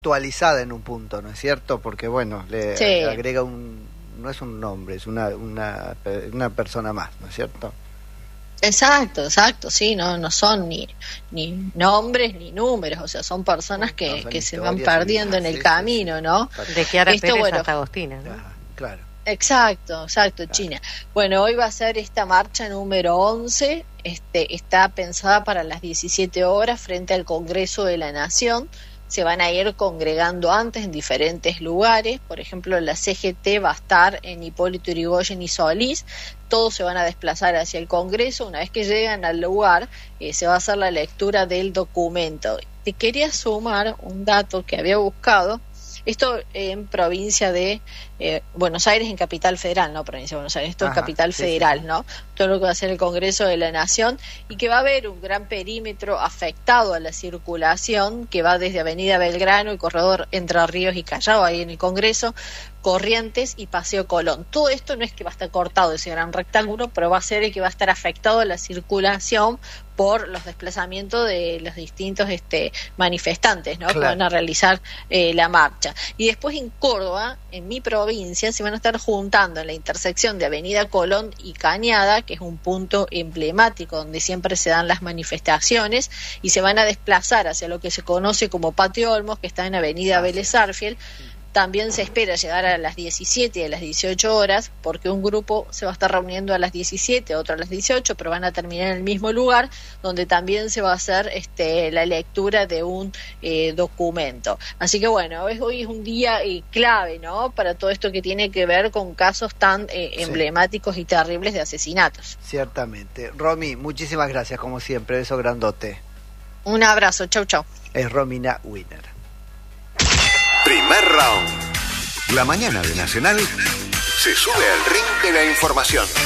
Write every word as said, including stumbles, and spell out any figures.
actualizada en un punto, ¿no es cierto? Porque bueno, le Sí. agrega un, no es un nombre, es una, una, una persona más, ¿no es cierto? Exacto, exacto, sí, no no son ni ni nombres ni números, o sea, son personas que, No, son que se van historias y- perdiendo en el sí, sí, camino, sí. ¿no? De Chiara Esto, Pérez bueno, hasta Agostina, ¿no? Ajá, claro. Exacto, exacto, China. Bueno, hoy va a ser esta marcha número once, este, está pensada para las diecisiete horas frente al Congreso de la Nación. Se van a ir congregando antes en diferentes lugares, por ejemplo la C G T va a estar en Hipólito Yrigoyen y Solís, todos se van a desplazar hacia el Congreso. Una vez que llegan al lugar eh, se va a hacer la lectura del documento. Te quería sumar un dato que había buscado, esto en provincia de eh, Buenos Aires, en Capital Federal, no provincia de Buenos Aires, esto es Ajá, Capital sí, Federal, sí. ¿no? Todo lo que va a ser el Congreso de la Nación, y que va a haber un gran perímetro afectado a la circulación, que va desde Avenida Belgrano y Corredor Entre Ríos y Callao, ahí en el Congreso, Corrientes y Paseo Colón. Todo esto no es que va a estar cortado ese gran rectángulo, pero va a ser el que va a estar afectado a la circulación por los desplazamientos de los distintos este, manifestantes, ¿no? Claro. Que van a realizar eh, la marcha. Y después en Córdoba, en mi provincia, se van a estar juntando en la intersección de Avenida Colón y Cañada, que es un punto emblemático donde siempre se dan las manifestaciones, y se van a desplazar hacia lo que se conoce como Patio Olmos, que está en Avenida Ah, Vélez sí. Arfiel. También se espera llegar a las diecisiete y a las dieciocho horas, porque un grupo se va a estar reuniendo a las diecisiete, otro a las dieciocho, pero van a terminar en el mismo lugar, donde también se va a hacer este, la lectura de un eh, documento. Así que bueno, hoy, hoy es un día eh, clave, ¿no?, para todo esto que tiene que ver con casos tan eh, Sí. emblemáticos y terribles de asesinatos. Ciertamente. Romy, muchísimas gracias, como siempre, beso grandote. Un abrazo, chau chau. Es Romina Winner. Primer round. La mañana de Nacional se sube al ring de la información.